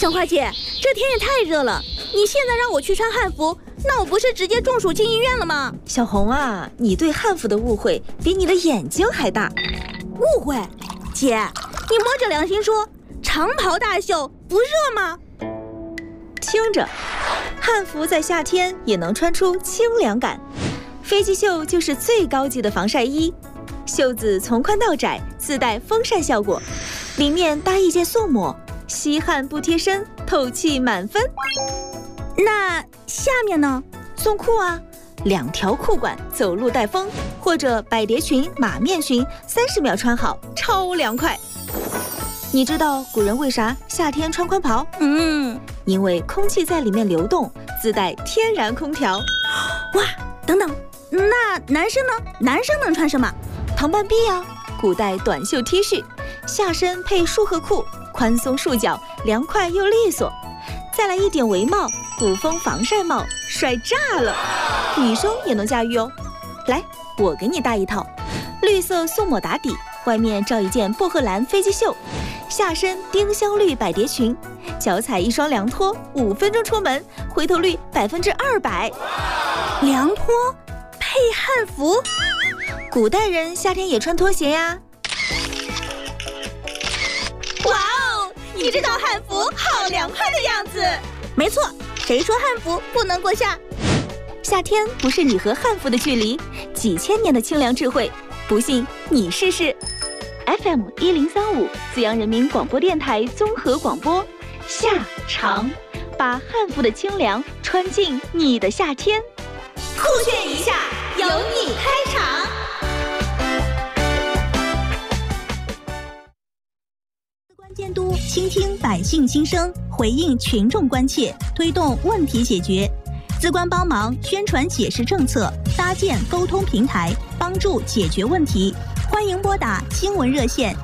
小花姐，这天也太热了，你现在让我去穿汉服，那我不是直接中暑进医院了吗？ 小红啊，你对汉服的误会比你的眼睛还大。 误会？姐，你摸着良心说，长袍大袖不热吗？ 听着，汉服在夏天也能穿出清凉感。飞机袖就是最高级的防晒衣，袖子从宽到窄，自带风扇效果，里面搭一件素抹，吸汗不贴身，透气满分。 那下面呢？ 送裤啊，2条裤管，走路带风，或者百蝶裙、马面裙，30秒穿好，超凉快。你知道古人为啥夏天穿宽袍？因为空气在里面流动，自带天然空调。 哇，等等，那男生呢？男生能穿什么？ 唐半臂啊，古代短袖 T 恤，下身配束荷裤，宽松束脚，凉快又利索。再来一顶围帽，古风防晒帽，帅炸了！女生也能驾驭哦。来，我给你搭一套，绿色素抹打底，外面罩一件薄荷蓝飞机袖，下身丁香绿百蝶裙，脚踩一双凉拖，5分钟出门，回头率200%。 凉拖配汉服， 古代人夏天也穿拖鞋呀。 哇哦，你这套汉服好凉快的样子。没错，谁说汉服不能过夏？ 夏天不是你和汉服的距离，几千年的清凉智慧，不信你试试。FM 1035，资阳人民广播电台综合广播，夏长，把汉服的清凉穿进你的夏天。 酷炫一下，由你开场。客观监督，倾听百姓心声，回应群众关切，推动问题解决。资官帮忙宣传解释政策，搭建沟通平台，帮助解决问题。欢迎拨打新闻热线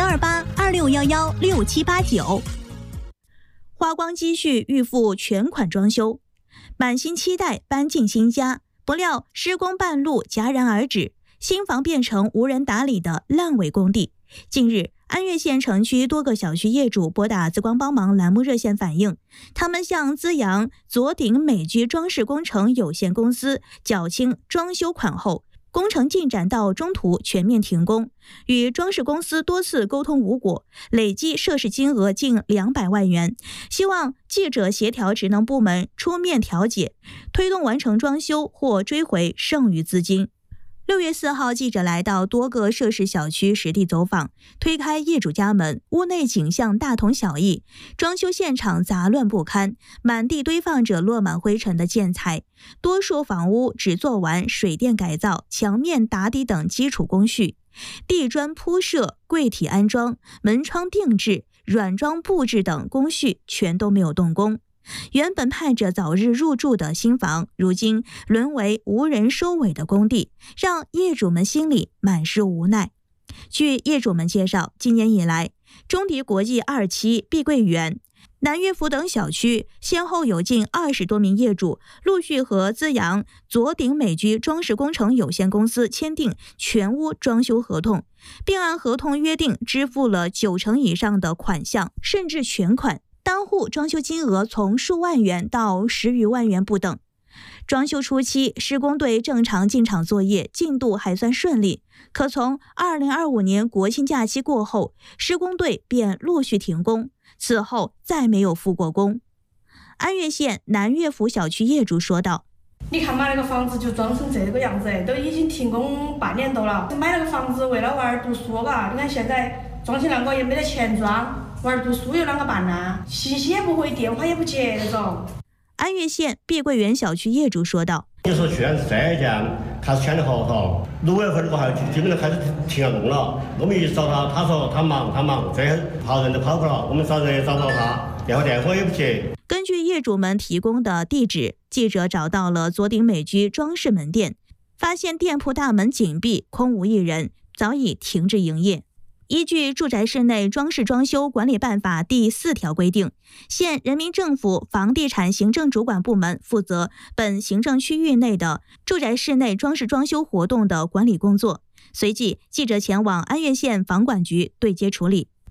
02826116789。花光积蓄预付全款装修，满心期待搬进新家，不料施工半路戛然而止，新房变成无人打理的烂尾工地。近日，安岳县城区多个小区业主拨打资光帮忙栏目热线反映，他们向资阳左鼎美居装饰工程有限公司缴清装修款后，工程进展到中途全面停工，与装饰公司多次沟通无果，累计涉事金额近200万元，希望记者协调职能部门出面调解，推动完成装修或追回剩余资金。6月4号，记者来到多个涉事小区实地走访，推开业主家门，屋内景象大同小异，装修现场杂乱不堪，满地堆放着落满灰尘的建材，多数房屋只做完水电改造、墙面打底等基础工序，地砖铺设、柜体安装、门窗定制、软装布置等工序全都没有动工。原本盼着早日入住的新房，如今沦为无人收尾的工地，让业主们心里满是无奈。据业主们介绍，今年以来，中迪国际2期、碧桂园、南岳府等小区先后有近20多名业主陆续和资阳左鼎美居装饰工程有限公司签订全屋装修合同，并按合同约定支付了90%以上的款项，甚至全款。单户装修金额从数万元到10余万元不等。装修初期，施工队正常进场作业，进度还算顺利。可从2025年国庆假期过后，施工队便陆续停工，此后再没有复过工。安岳县南岳府小区业主说道：“ 你看嘛，那个房子就装成这个样子，都已经停工半年多了。买那个房子为了娃儿读书嘎，你看现在装起那个也没得钱装。娃儿读书有啷个办呢？信息也不回，电话也不接那种。” 安岳县碧桂园小区业主说道：“ 你说去年是3月间开始签的合同，6月份过后基本上开始停了工了。我们一找他说他忙，最后跑人都跑不了，我们找人也找不到他，电话也不接。” 根据业主们提供的地址，记者找到了左鼎美居装饰门店，发现店铺大门紧闭，空无一人，早已停止营业。依据《住宅室内装饰装修管理办法》第4条规定，县人民政府房地产行政主管部门负责本行政区域内的住宅室内装饰装修活动的管理工作。随即，记者前往安岳县房管局对接处理。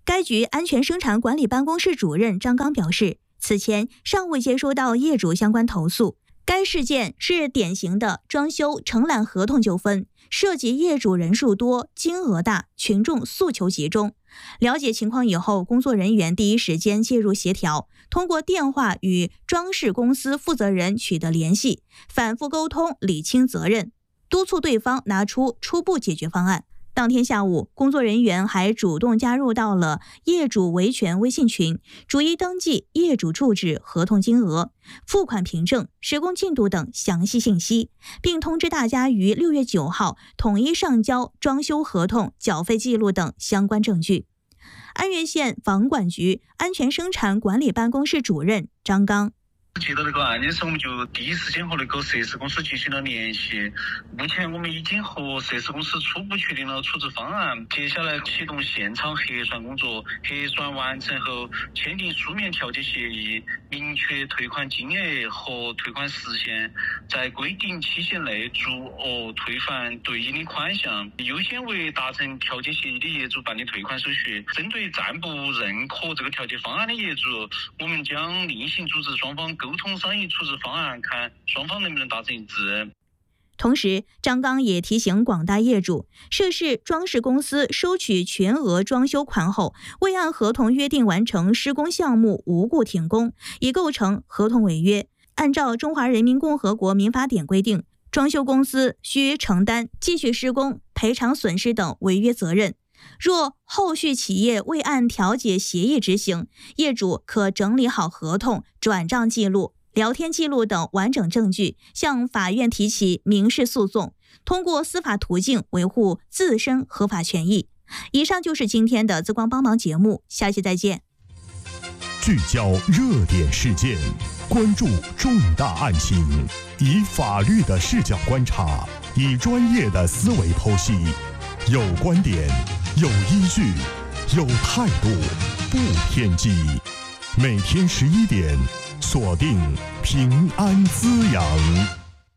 该局安全生产管理办公室主任张刚表示，此前尚未接收到业主相关投诉。该事件是典型的装修承揽合同纠纷，涉及业主人数多、金额大、群众诉求集中。了解情况以后，工作人员第一时间介入协调，通过电话与装饰公司负责人取得联系，反复沟通，理清责任，督促对方拿出初步解决方案。当天下午，工作人员还主动加入到了业主维权微信群，逐一登记业主住址、合同金额、付款凭证、施工进度等详细信息，并通知大家于6月9号统一上交装修合同、缴费记录等相关证据。安岳县房管局安全生产管理办公室主任张刚。 接到这个案件时，我们就第一时间和那个涉事公司进行了联系。目前我们已经和涉事公司初步确定了处置方案，接下来启动现场核算工作，核算完成后签订书面调解协议，明确退款金额和退款时限，在规定期限内足额退还对应的款项，优先为达成调解协议的业主办理退款手续。针对暂不认可这个调解方案的业主，我们将另行组织双方沟通商议处置方案，看双方能不能达成一致。 同时，张刚也提醒广大业主，涉事装饰公司收取全额装修款后，未按合同约定完成施工项目无故停工，已构成合同违约。按照《中华人民共和国民法典》规定，装修公司需承担继续施工、赔偿损失等违约责任。若后续企业未按调解协议执行，业主可整理好合同、转账记录、聊天记录等完整证据，向法院提起民事诉讼，通过司法途径维护自身合法权益。以上就是今天的资光帮忙节目，下期再见。 聚焦热点事件，关注重大案情，以法律的视角观察，以专业的思维剖析，有观点，有依据，有态度，不偏激。每天11点，锁定平安滋养。